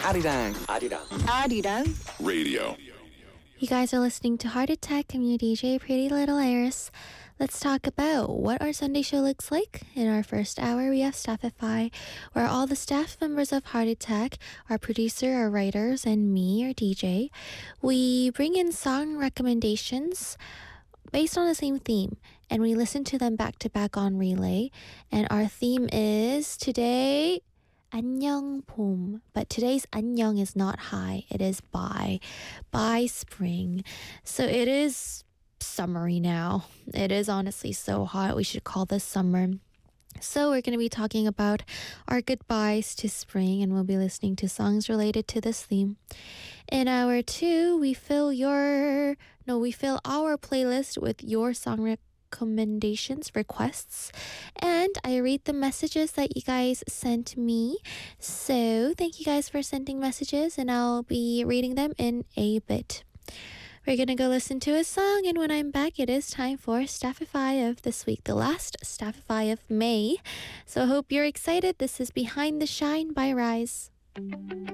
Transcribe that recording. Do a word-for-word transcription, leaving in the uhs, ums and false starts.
Arirang. Arirang. Arirang Radio. You guys are listening to Heart Attack. I'm your D J, Pretty Little Iris. Let's talk about what our Sunday show looks like. In our first hour, we have Staffify, where all the staff members of Heart Attack, our producer, our writers, and me, our D J, we bring in song recommendations based on the same theme, and we listen to them back to back on relay. And our theme is today 안녕 봄. But today's 안녕 is not hi, it is bye. Bye spring. So it is summery now. It is honestly so hot. We should call this summer. So we're going to be talking about our goodbyes to spring, and we'll be listening to songs related to this theme. In hour two, we fill your no, we fill our playlist with your song recommendations, requests, and I read the messages that you guys sent me. So thank you guys for sending messages, and I'll be reading them in a bit. We're gonna go listen to a song, and when I'm back, it is time for Staffify of this week, the last Staffify of May. So I hope you're excited. This is Behind the Shine by Rise.